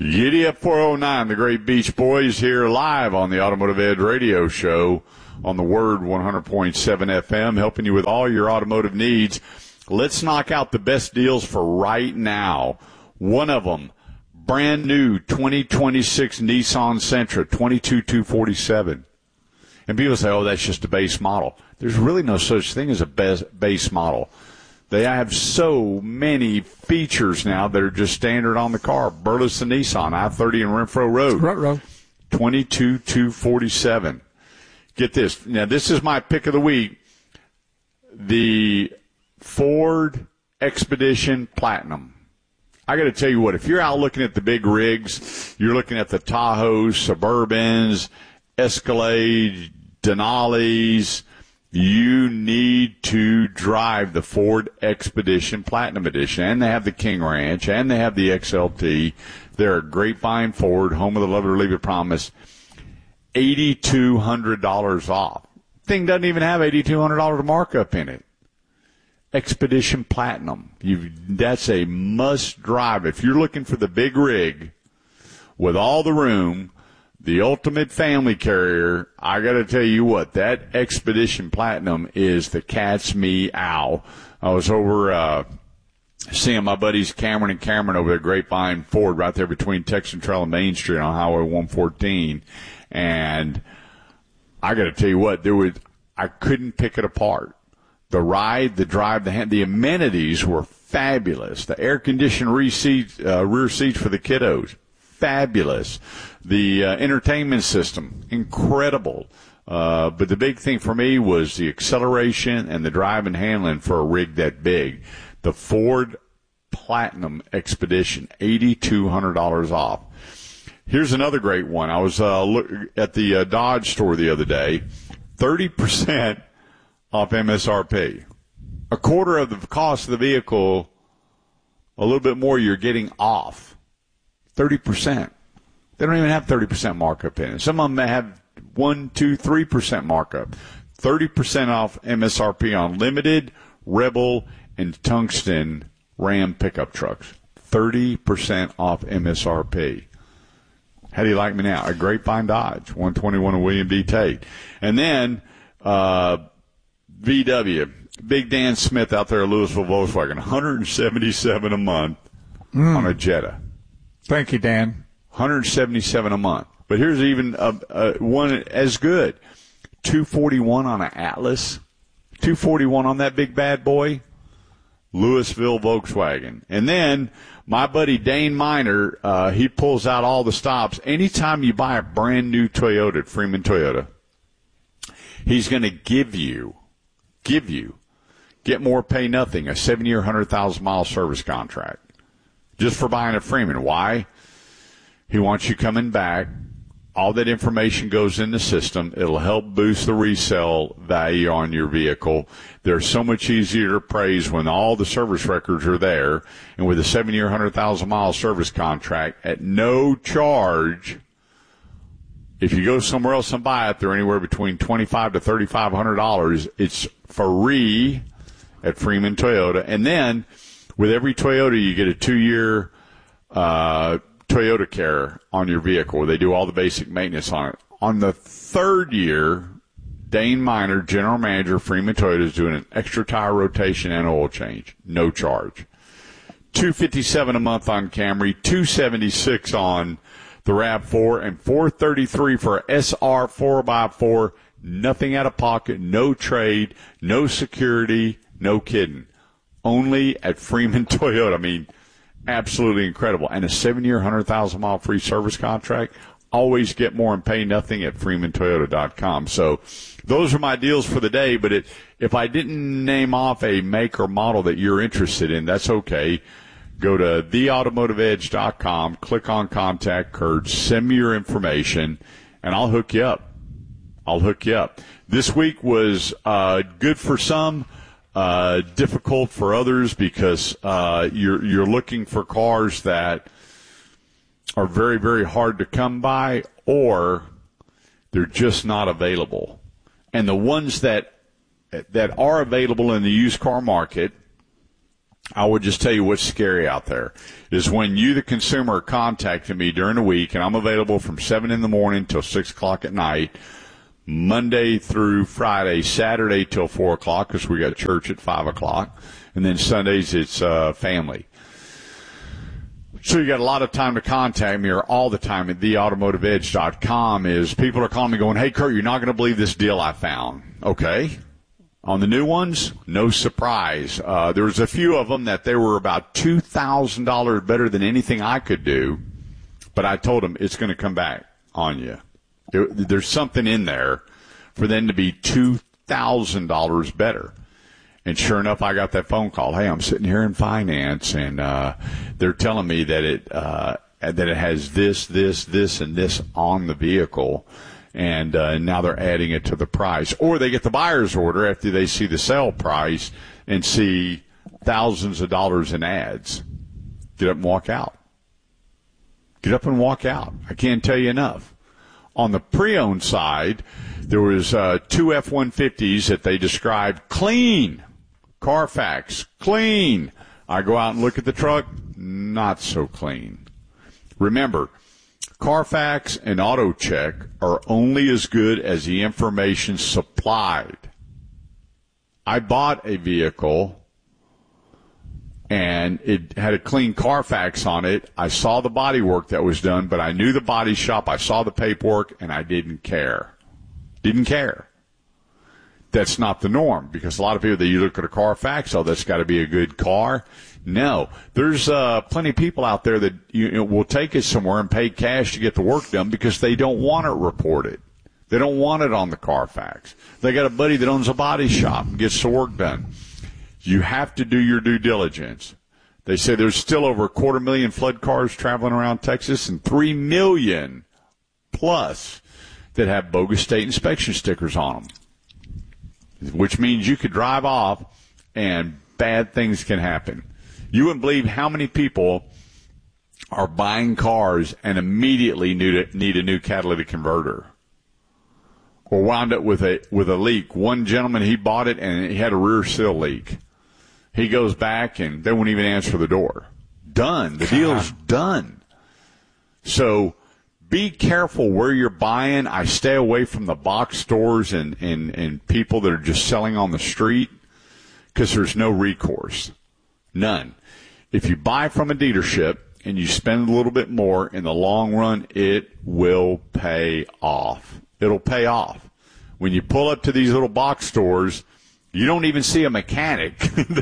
Giddy up 409, the Great Beach Boys here live on the Automotive Edge radio show on the Word 100.7 FM, helping you with all your automotive needs. Let's knock out the best deals for right now. One of them, brand new 2026 Nissan Sentra, $22,247. And people say, oh, that's just a base model. There's really no such thing as a base model. They have so many features now that are just standard on the car. Burleson Nissan, I-30 and Renfro Road. $22,247. Get this. Now, this is my pick of the week. The Ford Expedition Platinum. I got to tell you what, if you're out looking at the big rigs, you're looking at the Tahoes, Suburbans, Escalades, Denali's, you need to drive the Ford Expedition Platinum Edition. And they have the King Ranch, and they have the XLT. They're a Grapevine Ford, home of the Love It or Leave It promise. $8,200 off. Thing doesn't even have $8,200 markup in it. Expedition Platinum. That's a must drive. If you're looking for the big rig with all the room, the ultimate family carrier, I got to tell you what, that Expedition Platinum is the cat's meow. I was over seeing my buddies Cameron and Cameron over there, Grapevine Ford, right there between Texan Trail and Main Street on Highway 114. And I got to tell you what, I couldn't pick it apart. The ride, the drive, the amenities were fabulous. The air-conditioned rear seats for the kiddos, fabulous. The entertainment system, incredible. But the big thing for me was the acceleration and the drive and handling for a rig that big. The Ford Platinum Expedition, $8,200 off. Here's another great one. I was at the Dodge store the other day, 30% off MSRP. A quarter of the cost of the vehicle, a little bit more you're getting off. 30%. They don't even have 30% markup in it. Some of them have 1, 2, 3% markup. 30% off MSRP on limited, Rebel, and Tungsten Ram pickup trucks. 30% off MSRP. How do you like me now? A Grapevine Dodge, 121 of William D. Tate. And then VW, Big Dan Smith out there at Louisville Volkswagen, $177 a month on a Jetta. Thank you, Dan. $177 a month. But here's even one as good. $241 on an Atlas. $241 on that big bad boy. Louisville Volkswagen. And then my buddy Dane Miner, he pulls out all the stops. Anytime you buy a brand new Toyota at Freeman Toyota, he's going to give you, get more, pay nothing, a 7-year, 100,000-mile service contract just for buying a Freeman. Why? He wants you coming back. All that information goes in the system. It'll help boost the resale value on your vehicle. They're so much easier to appraise when all the service records are there. And with a 7-year, 100,000-mile service contract at no charge, if you go somewhere else and buy it, they're anywhere between $2,500 to $3,500. It's free at Freeman Toyota. And then with every Toyota, you get a 2-year Toyota Care on your vehicle. They do all the basic maintenance on it. On the 3rd year, Dane Miner, general manager of Freeman Toyota, is doing an extra tire rotation and oil change. No charge. $257 a month on Camry, $276 on the RAV4, and $433 for SR 4x4. Nothing out of pocket, no trade, no security, no kidding. Only at Freeman Toyota. I mean, absolutely incredible. And a 7-year, 100,000-mile free service contract. Always get more and pay nothing at freemantoyota.com. So those are my deals for the day. But if I didn't name off a make or model that you're interested in, that's okay. Go to theautomotiveedge.com, click on Contact Kurt, send me your information, and I'll hook you up. This week was good for some, difficult for others because you're looking for cars that are very, very hard to come by, or they're just not available. And the ones that are available in the used car market, I would just tell you what's scary out there is when you, the consumer, are contacting me during the week, and I'm available from 7 in the morning till 6 o'clock at night, Monday through Friday, Saturday till 4 o'clock because we got church at 5 o'clock, and then Sundays it's family. So you got a lot of time to contact me, or all the time at theautomotiveedge.com is people are calling me going, hey, Kurt, you're not going to believe this deal I found. Okay. On the new ones, no surprise. There was a few of them that they were about $2,000 better than anything I could do, but I told them it's going to come back on you. There's something in there for them to be $2,000 better. And sure enough, I got that phone call. Hey, I'm sitting here in finance, and they're telling me that it has this, and this on the vehicle, and now they're adding it to the price. Or they get the buyer's order after they see the sale price and see thousands of dollars in ads. Get up and walk out. Get up and walk out. I can't tell you enough. On the pre-owned side, there was two F-150s that they described clean. Carfax, clean. I go out and look at the truck, not so clean. Remember, Carfax and AutoCheck are only as good as the information supplied. I bought a vehicle, and it had a clean Carfax on it. I saw the body work that was done, but I knew the body shop. I saw the paperwork, and I didn't care. Didn't care. That's not the norm, because a lot of people, that you look at a Carfax, oh, that's got to be a good car. No. There's plenty of people out there that will take it somewhere and pay cash to get the work done because they don't want it reported. They don't want it on the Carfax. They got a buddy that owns a body shop and gets the work done. You have to do your due diligence. They say there's still over 250,000 flood cars traveling around Texas and 3 million plus that have bogus state inspection stickers on them, which means you could drive off and bad things can happen. You wouldn't believe how many people are buying cars and immediately need a new catalytic converter, or wound up with a leak. One gentleman, he bought it and he had a rear seal leak. He goes back and they won't even answer the door. Done. The deal's done. So be careful where you're buying. I stay away from the box stores and people that are just selling on the street because there's no recourse. None. If you buy from a dealership and you spend a little bit more, in the long run, it will pay off. It'll pay off. When you pull up to these little box stores, you don't even see a mechanic.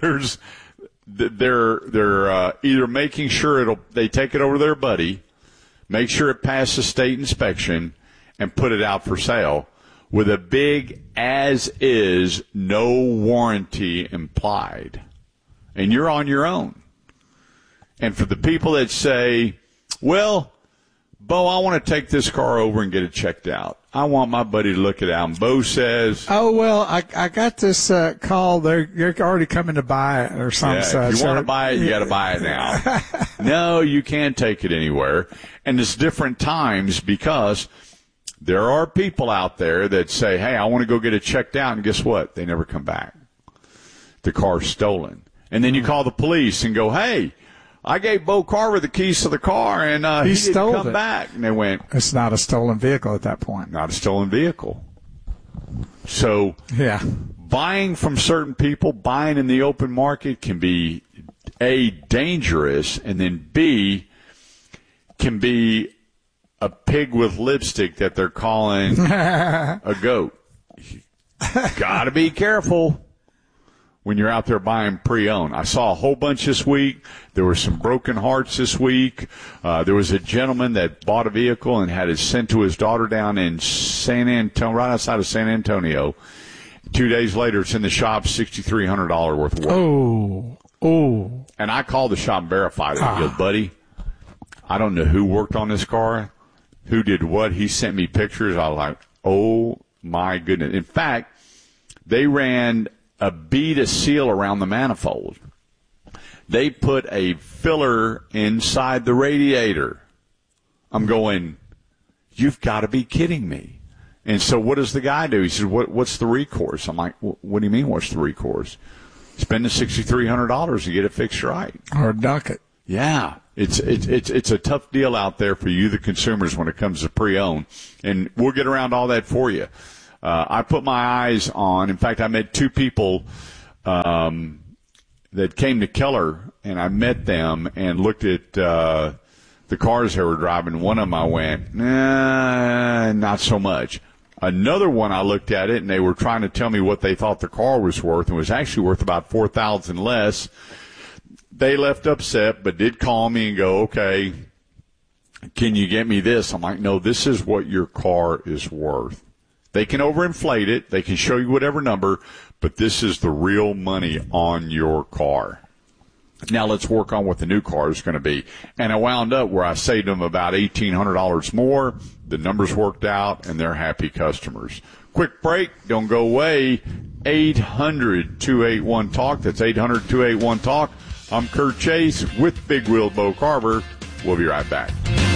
They're either making sure they take it over to their buddy, make sure it passes state inspection, and put it out for sale with a big as is, no warranty implied. And you're on your own. And for the people that say, well, Bo, I want to take this car over and get it checked out. I want my buddy to look it out. And Bo says, oh, well, I got this call. They're already coming to buy it or something. Yeah, if you want to buy it, you got to buy it now. No, you can't take it anywhere. And it's different times because there are people out there that say, hey, I want to go get it checked out. And guess what? They never come back. The car's stolen. And then you call the police and go, hey, I gave Bo Carver the keys to the car, and he didn't come back. And they went, it's not a stolen vehicle at that point. Not a stolen vehicle. So yeah, buying from certain people, buying in the open market can be, A, dangerous, and then B, can be a pig with lipstick that they're calling a goat. Got to be careful when you're out there buying pre-owned. I saw a whole bunch this week. There were some broken hearts this week. There was a gentleman that bought a vehicle and had it sent to his daughter down in San Antonio, right outside of San Antonio. 2 days later, it's in the shop, $6,300 worth of work. Oh. And I called the shop and verified it. He goes, buddy, I don't know who worked on this car, who did what. He sent me pictures. I was like, oh, my goodness. In fact, they ran a bead of seal around the manifold. They put a filler inside the radiator. I'm going, you've got to be kidding me. And so what does the guy do? He says, what's the recourse? I'm like, what do you mean what's the recourse? He spend the $6,300 to get it fixed right. Or dunk it. Yeah. It's a tough deal out there for you, the consumers, when it comes to pre-owned. And we'll get around all that for you. I put my eyes on, in fact, I met two people that came to Keller, and I met them and looked at the cars they were driving. One of them I went, nah, not so much. Another one I looked at it, and they were trying to tell me what they thought the car was worth, and was actually worth about $4,000 less. They left upset, but did call me and go, okay, can you get me this? I'm like, no, this is what your car is worth. They can overinflate it. They can show you whatever number, but this is the real money on your car. Now let's work on what the new car is going to be. And I wound up where I saved them about $1,800 more. The numbers worked out, and they're happy customers. Quick break. Don't go away. 800-281-TALK. That's 800-281-TALK. I'm Kurt Chase with Big Wheel Bo Carver. We'll be right back.